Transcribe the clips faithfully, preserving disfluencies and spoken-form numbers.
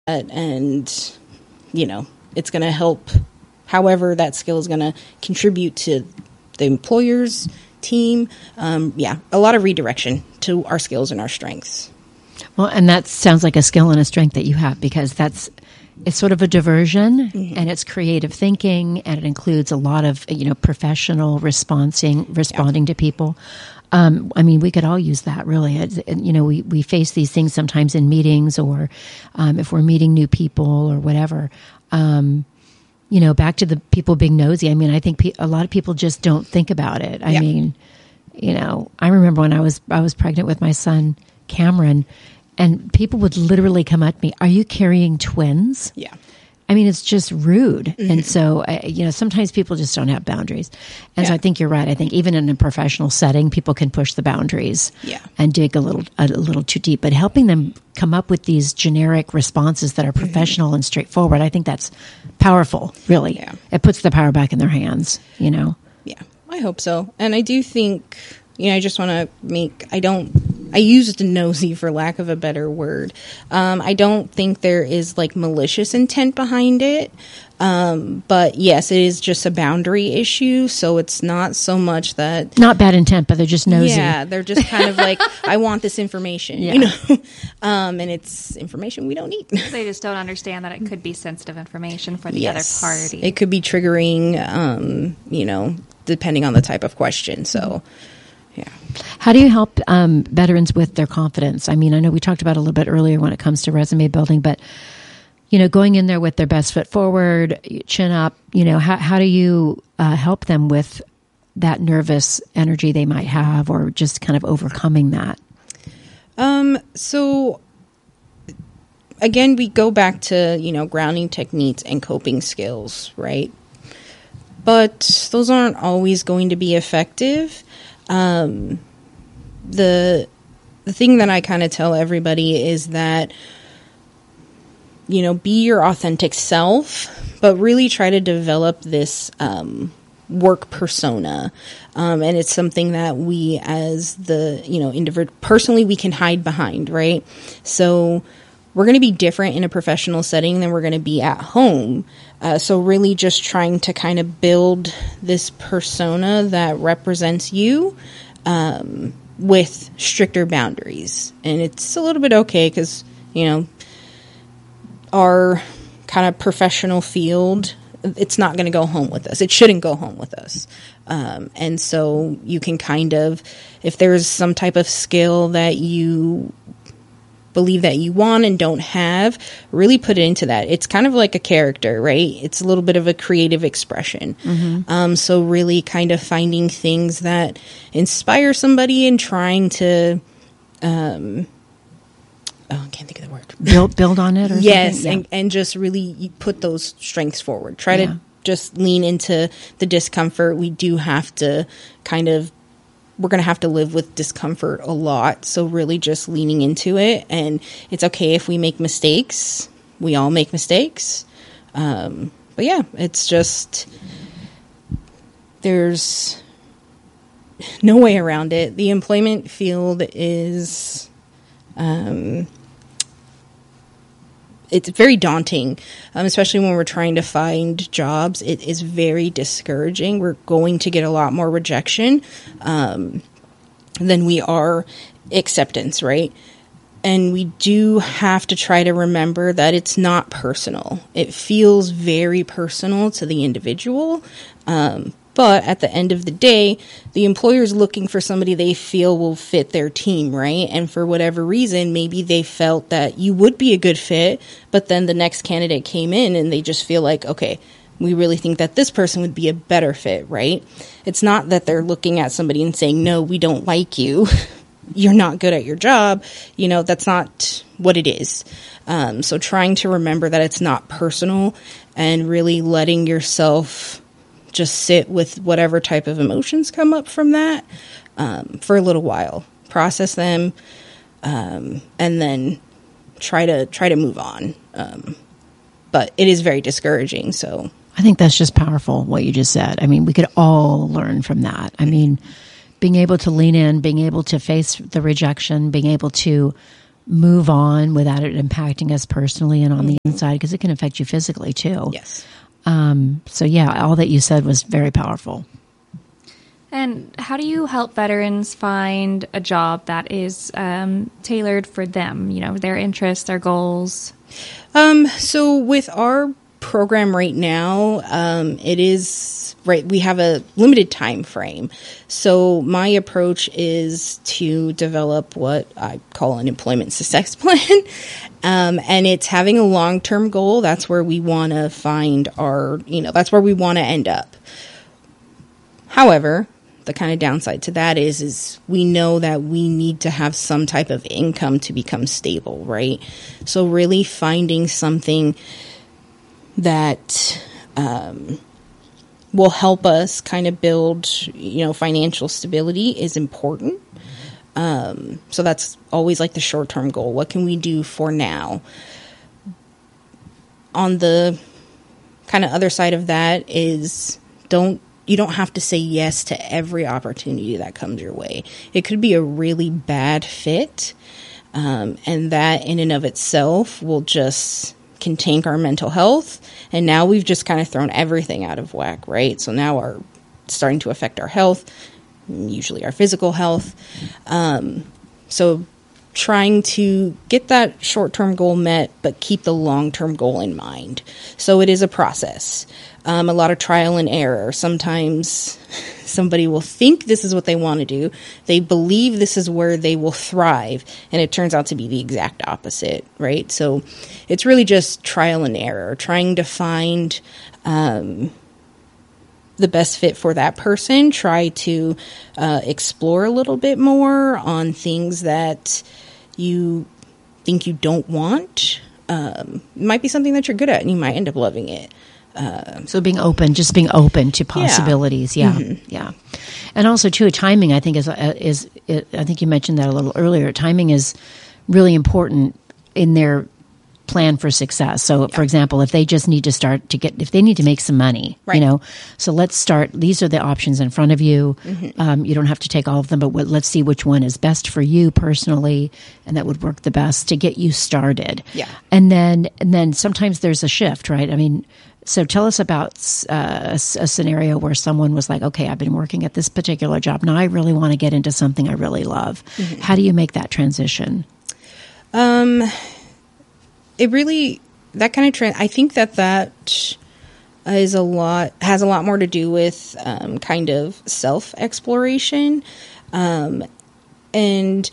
and, you know, it's going to help however that skill is going to contribute to the employer's team. Um, yeah, a lot of redirection to our skills and our strengths. Well, and that sounds like a skill and a strength that you have, because that's it's sort of a diversion, mm-hmm. and it's creative thinking, and it includes a lot of, you know, professional responding responding yeah. to people. Um, I mean, we could all use that, really. It's, you know, we, we face these things sometimes in meetings, or um, if we're meeting new people or whatever. Um, you know, back to the people being nosy. I mean, I think pe- a lot of people just don't think about it. I yeah. mean, you know, I remember when I was I was pregnant with my son Cameron, and people would literally come at me, "Are you carrying twins?" Yeah. I mean, it's just rude. Mm-hmm. And so, uh, you know, sometimes people just don't have boundaries. And yeah. so I think you're right. I think even in a professional setting, people can push the boundaries yeah. and dig a little a little too deep. But helping them come up with these generic responses that are professional mm-hmm. and straightforward, I think that's powerful, really. Yeah. It puts the power back in their hands, you know? Yeah, I hope so. And I do think, you know, I just want to make, I don't, I used nosy for lack of a better word. Um, I don't think there is like malicious intent behind it. Um, but yes, it is just a boundary issue. So it's not so much that. Not bad intent, but they're just nosy. Yeah, they're just kind of like, I want this information, yeah. you know, um, and it's information we don't need. They just don't understand that it could be sensitive information for the yes. other party. It could be triggering, um, you know, depending on the type of question. So. Yeah. How do you help um, veterans with their confidence? I mean, I know we talked about it a little bit earlier when it comes to resume building, but, you know, going in there with their best foot forward, chin up, you know, how, how do you uh, help them with that nervous energy they might have, or just kind of overcoming that? Um, so, again, we go back to, you know, grounding techniques and coping skills, right? But those aren't always going to be effective. Um, the, the thing that I kind of tell everybody is that, you know, be your authentic self, but really try to develop this, um, work persona. Um, and it's something that we as the, you know, individual, personally, we can hide behind, right? So we're going to be different in a professional setting than we're going to be at home. Uh, so really just trying to kind of build this persona that represents you um, with stricter boundaries. And it's a little bit okay because, you know, our kind of professional field, it's not going to go home with us. It shouldn't go home with us. Um, and so you can kind of, if there's some type of skill that you believe that you want and don't have, really put it into that. It's kind of like a character, right? It's a little bit of a creative expression. Mm-hmm. Um, so really kind of finding things that inspire somebody and trying to, um, oh, I can't think of the word. Build, build on it or yes, something? Yeah. and, and just really put those strengths forward. Try yeah. to just lean into the discomfort. We do have to kind of we're going to have to live with discomfort a lot. So really just leaning into it. And it's okay if we make mistakes. We all make mistakes. Um, but yeah, it's just, there's no way around it. The employment field is, um, it's very daunting, um, especially when we're trying to find jobs. It is very discouraging. We're going to get a lot more rejection um, than we are acceptance, right? And we do have to try to remember that it's not personal. It feels very personal to the individual. Um, but at the end of the day, the employer is looking for somebody they feel will fit their team, right? And for whatever reason, maybe they felt that you would be a good fit, but then the next candidate came in and they just feel like, okay, we really think that this person would be a better fit, right? It's not that they're looking at somebody and saying, no, we don't like you. You're not good at your job. You know, that's not what it is. Um, so trying to remember that it's not personal and really letting yourself just sit with whatever type of emotions come up from that um, for a little while, process them, um, and then try to try to move on. Um, but it is very discouraging. So I think that's just powerful, what you just said. I mean, we could all learn from that. I mean, being able to lean in, being able to face the rejection, being able to move on without it impacting us personally and on the inside, because it can affect you physically too. Yes. Um, so yeah, all that you said was very powerful. And how do you help veterans find a job that is um, tailored for them, you know, their interests, their goals? Um, so with our program right now, um, it is, right, we have a limited time frame. So my approach is to develop what I call an employment success plan. Um, and it's having a long-term goal. That's where we want to find our, you know, that's where we want to end up. However, the kind of downside to that is, is we know that we need to have some type of income to become stable, right? So really finding something that um, will help us kind of build, you know, financial stability is important. Um, so that's always like the short-term goal. What can we do for now? On the kind of other side of that is don't you don't have to say yes to every opportunity that comes your way. It could be a really bad fit, um, and that in and of itself will just can tank our mental health. And now we've just kind of thrown everything out of whack, right? So now our it's starting to affect our health, usually our physical health. Um, so trying to get that short-term goal met, but keep the long-term goal in mind. So it is a process. Um, a lot of trial and error. Sometimes somebody will think this is what they want to do. They believe this is where they will thrive, and it turns out to be the exact opposite, right? So it's really just trial and error, trying to find um, the best fit for that person. Try to uh, explore a little bit more on things that you think you don't want. Um, it might be something that you're good at, and you might end up loving it. Uh, so being open, just being open to possibilities, yeah, yeah. Mm-hmm. yeah. And also, too, timing. I think is is it, I think you mentioned that a little earlier. Timing is really important in their plan for success. So, yeah. for example, if they just need to start to get, if they need to make some money, right. you know, so let's start. These are the options in front of you. Mm-hmm. Um, you don't have to take all of them, but what, let's see which one is best for you personally, and that would work the best to get you started. Yeah, and then and then sometimes there's a shift, right? I mean. So tell us about uh, a, a scenario where someone was like, okay, I've been working at this particular job. Now I really want to get into something I really love. Mm-hmm. How do you make that transition? Um, it really, that kind of trend, I think that that is a lot, has a lot more to do with um, kind of self-exploration. Um, and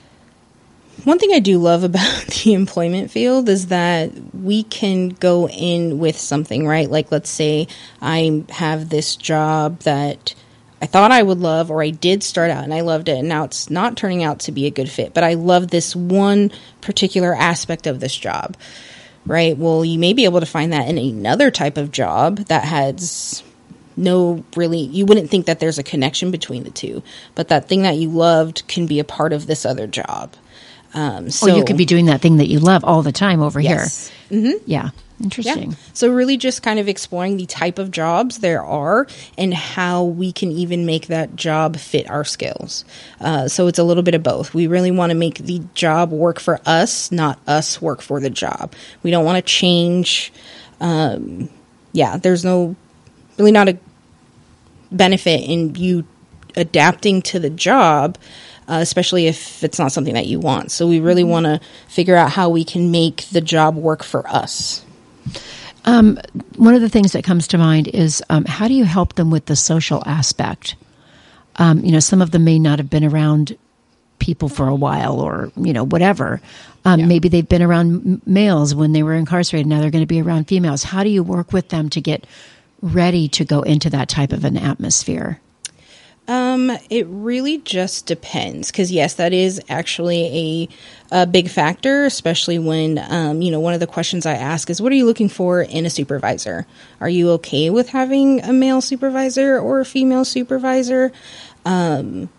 one thing I do love about the employment field is that we can go in with something, right? Like, let's say I have this job that I thought I would love, or I did start out and I loved it, and now it's not turning out to be a good fit, but I love this one particular aspect of this job, right? Well, you may be able to find that in another type of job that has no really, you wouldn't think that there's a connection between the two, but that thing that you loved can be a part of this other job. Um, so or you could be doing that thing that you love all the time over yes. here. Mm-hmm. Yeah. Interesting. Yeah. So really just kind of exploring the type of jobs there are and how we can even make that job fit our skills. Uh, so it's a little bit of both. We really want to make the job work for us, not us work for the job. We don't want to change. Um, yeah, there's no, really not a benefit in you adapting to the job, Uh, especially if it's not something that you want. So we really want to figure out how we can make the job work for us. Um, one of the things that comes to mind is um, how do you help them with the social aspect? Um, you know, some of them may not have been around people for a while, or, you know, whatever. Um, yeah. Maybe they've been around m- males when they were incarcerated. Now they're going to be around females. How do you work with them to get ready to go into that type of an atmosphere? Um, it really just depends, because yes, that is actually a, a big factor, especially when, um, you know, one of the questions I ask is, what are you looking for in a supervisor? Are you okay with having a male supervisor or a female supervisor? Um,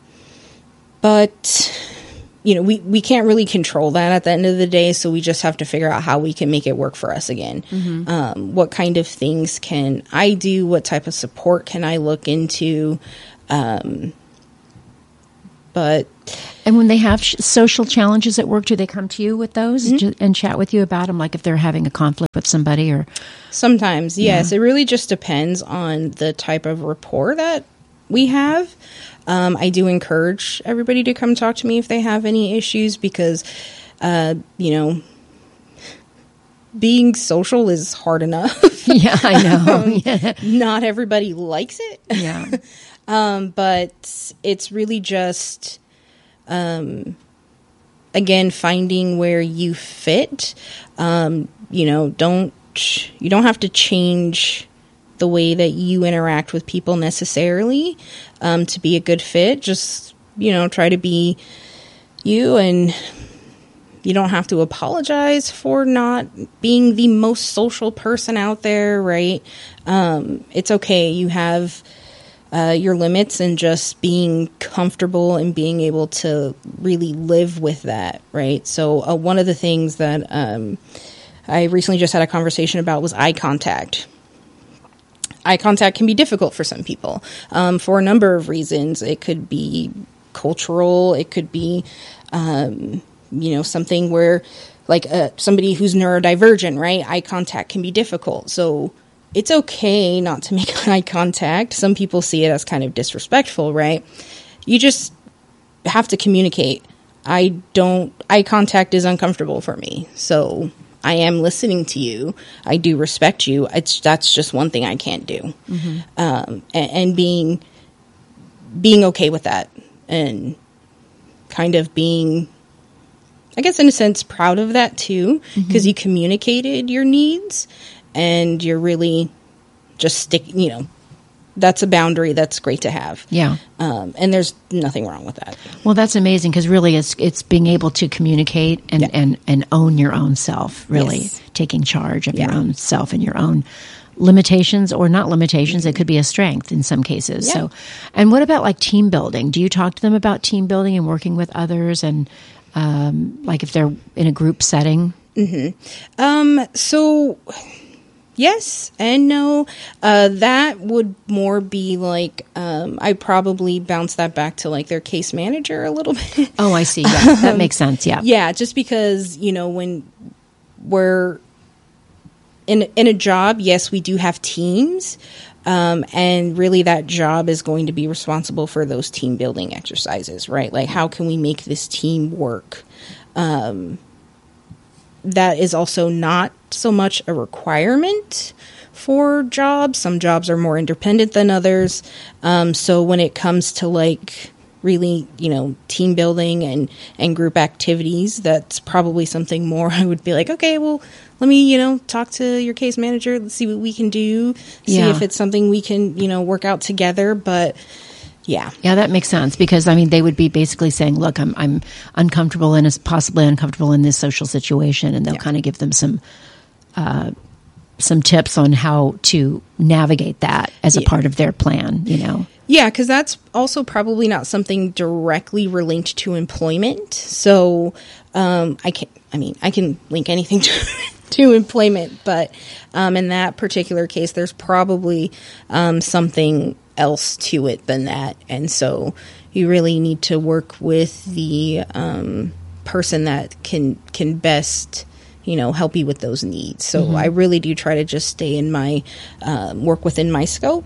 but, you know, we, we can't really control that at the end of the day, so we just have to figure out how we can make it work for us again. Mm-hmm. Um, what kind of things can I do? What type of support can I look into? Um, But and when they have sh- social challenges at work, do they come to you with those Mm-hmm. ju- and chat with you about them? Like if they're having a conflict with somebody, or sometimes, yes, Yeah. it really just depends on the type of rapport that we have. Um, I do encourage everybody to come talk to me if they have any issues because, uh, you know, being social is hard enough. yeah, I know, yeah, Not everybody likes it. yeah, Um, but it's really just, um, again, finding where you fit. Um, you know, don't, you don't have to change the way that you interact with people necessarily, um, to be a good fit. Just, you know, try to be you, and you don't have to apologize for not being the most social person out there, right? Um, it's okay. You have, Uh, your limits, and just being comfortable and being able to really live with that, right? So uh, one of the things that um, I recently just had a conversation about was eye contact. Eye contact can be difficult for some people um, for a number of reasons. It could be cultural. It could be, um, you know, something where, like uh, somebody who's neurodivergent, right? Eye contact can be difficult. So it's okay not to make eye contact. Some people see it as kind of disrespectful, right? You just have to communicate. I don't, eye contact is uncomfortable for me. So I am listening to you. I do respect you. It's, that's just one thing I can't do. Mm-hmm. Um, and, and being, being okay with that, and kind of being, I guess in a sense, proud of that too, because mm-hmm. you communicated your needs. And you're really just stick, you know, that's a boundary that's great to have. yeah. Um, and there's nothing wrong with that. Well, that's amazing because really it's it's being able to communicate and, Yeah. and, and own your own self, really Yes. taking charge of your Yeah. own self and your own limitations, or not limitations. It could be a strength in some cases. Yeah. So, and what about like team building? Do you talk to them about team building and working with others, and um, like if they're in a group setting? Um, so yes and no. Uh, that would more be like, um, I probably bounce that back to like their case manager a little bit. Oh, I see. Yeah, that makes sense. Yeah. Yeah, just because, you know, when we're in in a job, yes, we do have teams, um, and really that job is going to be responsible for those team building exercises, right? Like, how can we make this team work? Um, that is also not so much a requirement for jobs. Some jobs are more independent than others. Um, so when it comes to like really, you know, team building and, and group activities, that's probably something more I would be like, okay, well, let me, you know, talk to your case manager. Let's see what we can do. See Yeah. if it's something we can, you know, work out together. But yeah. Yeah, that makes sense because I mean they would be basically saying, "Look, I'm I'm uncomfortable and is possibly uncomfortable in this social situation," and they'll Yeah. kind of give them some uh, some tips on how to navigate that as a Yeah. part of their plan. You know, Yeah, because that's also probably not something directly linked to employment. So um, I can, I mean, I can link anything to, to employment, but um, in that particular case, there's probably um, something else to it than that, and so you really need to work with the um, person that can can best, you know, help you with those needs. So Mm-hmm. I really do try to just stay in my um, work within my scope.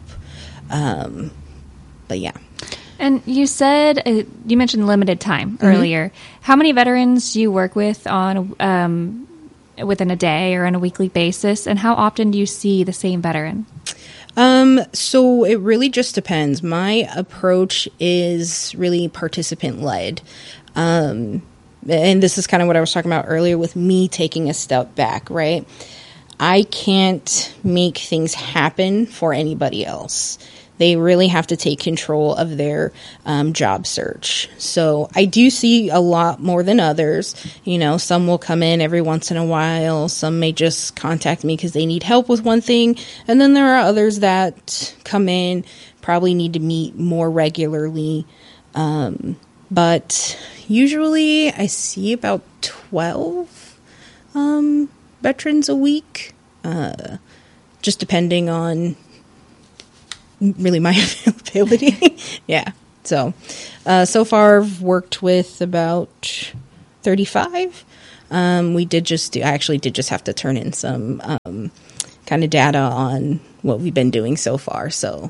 Um, but yeah. And you said, uh, you mentioned limited time earlier. How many veterans do you work with on um, within a day or on a weekly basis? And how often do you see the same veteran? Um, so it really just depends. My approach is really participant led. Um, and this is kind of what I was talking about earlier with me taking a step back, right? I can't make things happen for anybody else. They really have to take control of their um, job search. So I do see a lot more than others. You know, some will come in every once in a while. Some may just contact me because they need help with one thing. And then there are others that come in, probably need to meet more regularly. Um, but usually I see about twelve um, veterans a week, uh, just depending on really my availability. Yeah. So, uh, so far I've worked with about thirty-five. Um, we did just do, I actually did just have to turn in some um, kind of data on what we've been doing so far. So,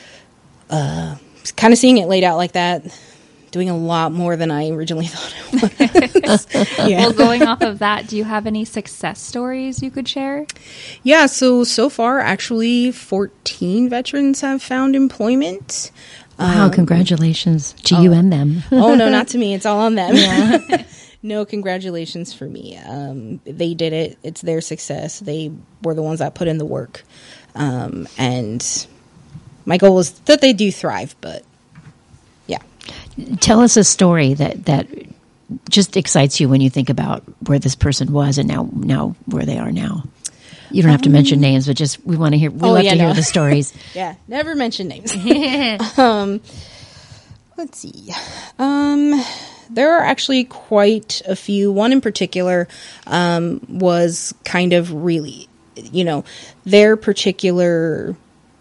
uh, kind of seeing it laid out like that, doing a lot more than I originally thought it was. Yeah. Well, going off of that, do you have any success stories you could share? Yeah, so, so far, actually, fourteen veterans have found employment. Wow, um, congratulations to oh, you and them. Oh, no, not to me. It's all on them. Yeah. No, congratulations for me. Um, they did it. It's their success. They were the ones that put in the work. Um, and my goal is that they do thrive, but yeah. Tell us a story that, that just excites you when you think about where this person was and now now where they are now. You don't have to um, mention names, but just we want to hear. We oh, love yeah, to no. hear the stories. Yeah, never mention names. um, let's see. Um, there are actually quite a few. One in particular um, was kind of really, you know, their particular.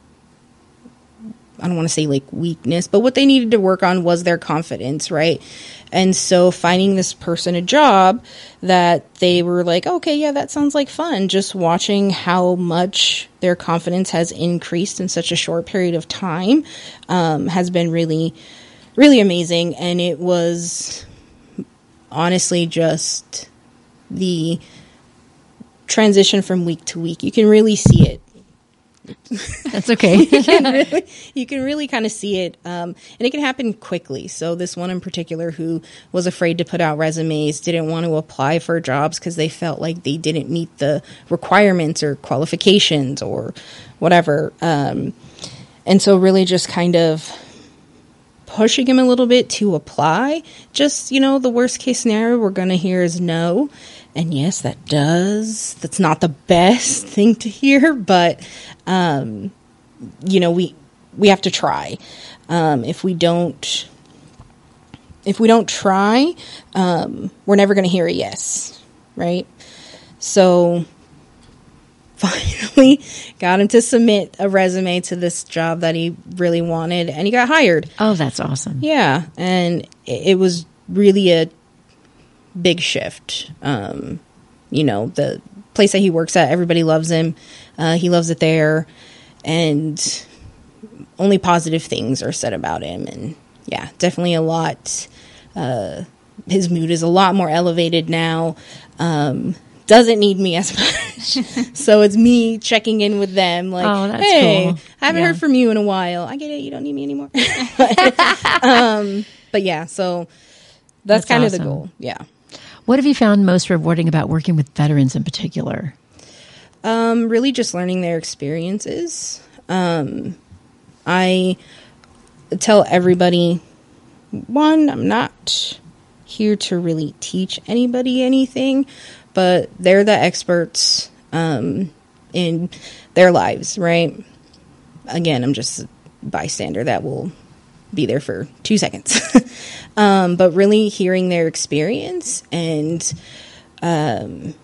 I don't want to say like weakness, but what they needed to work on was their confidence, right? And so finding this person a job that they were like, okay, yeah, that sounds like fun. Just watching how much their confidence has increased in such a short period of time um, has been really, really amazing. And it was honestly just the transition from week to week. You can really see it. That's okay. you, can really, you can really kind of see it, um, and it can happen quickly. So this one in particular who was afraid to put out resumes, didn't want to apply for jobs because they felt like they didn't meet the requirements or qualifications or whatever. Um, and so really just kind of pushing him a little bit to apply. Just, you know, the worst case scenario we're going to hear is no. And yes, that does. That's not the best thing to hear, but, um, you know, we, we have to try. Um, if we don't, if we don't try, um, we're never going to hear a yes. Right. So finally got him to submit a resume to this job that he really wanted, and he got hired. Oh, that's awesome. Yeah. And it, it was really a big shift. Um, you know, the place that he works at, everybody loves him. Uh, he loves it there. And only positive things are said about him. And yeah, definitely a lot. Uh, his mood is a lot more elevated now. Um, doesn't need me as much. So it's me checking in with them like, oh, that's hey, cool. I haven't yeah. heard from you in a while. I get it. You don't need me anymore. but, um, but yeah, so that's, that's kind awesome. of the goal. Yeah. What have you found most rewarding about working with veterans in particular? Um, really just learning their experiences. Um, I tell everybody, one, I'm not here to really teach anybody anything, but they're the experts um, in their lives, right? Again, I'm just a bystander that will be there for two seconds. um, but really hearing their experience and um,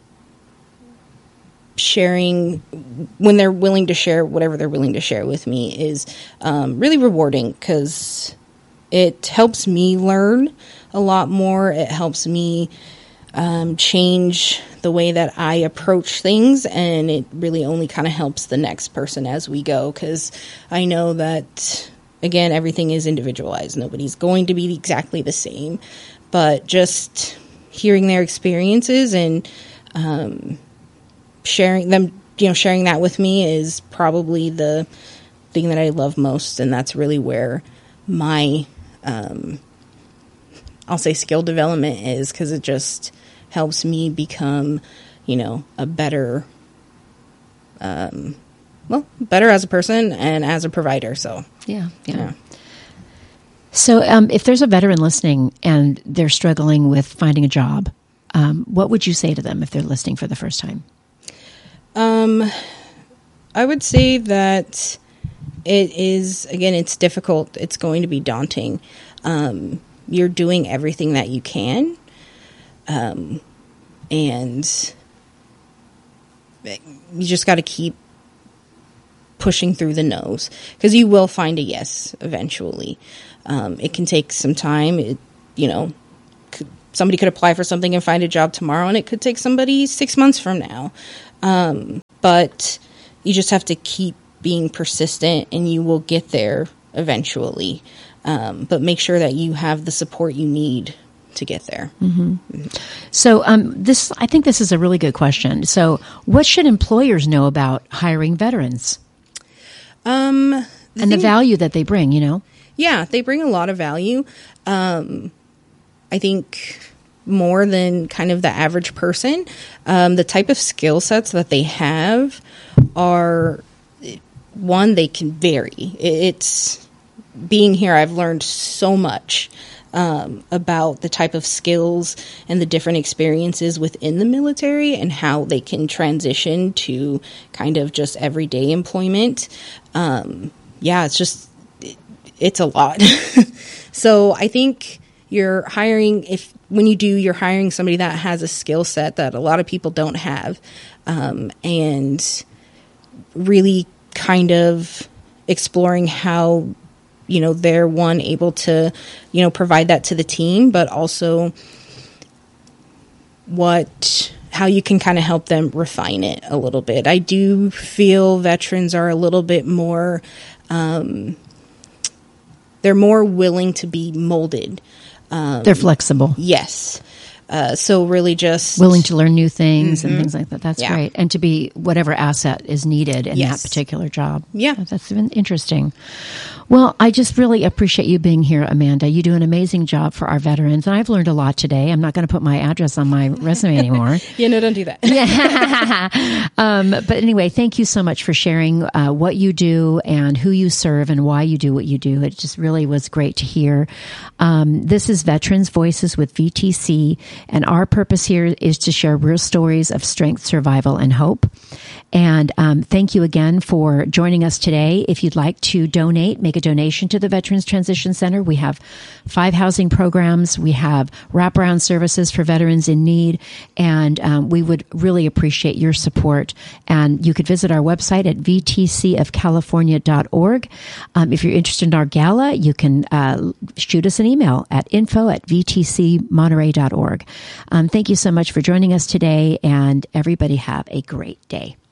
sharing when they're willing to share whatever they're willing to share with me is um, really rewarding because it helps me learn a lot more. It helps me um, change the way that I approach things, and it really only kind of helps the next person as we go because I know that again, everything is individualized. Nobody's going to be exactly the same, but just hearing their experiences and um, sharing them, you know, sharing that with me is probably the thing that I love most. And that's really where my, um, I'll say skill development is, because it just helps me become, you know, a better, um, well, better as a person and as a provider. So, yeah, yeah. yeah. So, um, if there's a veteran listening and they're struggling with finding a job, um, what would you say to them if they're listening for the first time? Um, I would say that it is, again, it's difficult. It's going to be daunting. Um, you're doing everything that you can. Um, and you just got to keep pushing through the no's, because you will find a yes eventually. Um, it can take some time. It, you know, could, somebody could apply for something and find a job tomorrow, and it could take somebody six months from now. Um, but you just have to keep being persistent, and you will get there eventually. Um, but make sure that you have the support you need to get there. Mm-hmm. Mm-hmm. So um, this, I think this is a really good question. So what should employers know about hiring veterans? Um, the and thing, the value that they bring, you know? Yeah, they bring a lot of value. Um, I think more than kind of the average person. Um, the type of skill sets that they have are, one, they can vary. It's, being here, I've learned so much um, about the type of skills and the different experiences within the military and how they can transition to kind of just everyday employment. Um, yeah, it's just, it, it's a lot. So I think you're hiring, if when you do, you're hiring somebody that has a skill set that a lot of people don't have, um, and really kind of exploring how, you know, they're one able to, you know, provide that to the team, but also what, how you can kind of help them refine it a little bit. I do feel veterans are a little bit more, um, they're more willing to be molded. Um, they're flexible. Yes. Uh, so really just willing to learn new things mm-hmm. and things like that. That's yeah. great. And to be whatever asset is needed in yes. that particular job. Yeah. That's been interesting. Well, I just really appreciate you being here, Amanda. You do an amazing job for our veterans. And I've learned a lot today. I'm not going to put my address on my resume anymore. Yeah, no, don't do that. Yeah. um, but anyway, thank you so much for sharing uh, what you do and who you serve and why you do what you do. It just really was great to hear. Um, this is Veterans Voices with V T C. And our purpose here is to share real stories of strength, survival, and hope. And um, thank you again for joining us today. If you'd like to donate, make a donation to the Veterans Transition Center. We have five housing programs. We have wraparound services for veterans in need. And um, we would really appreciate your support. And you could visit our website at v t c of california dot org. Um, if you're interested in our gala, you can uh, shoot us an email at info at v t c monterey dot org. Um, thank you so much for joining us today, and everybody have a great day.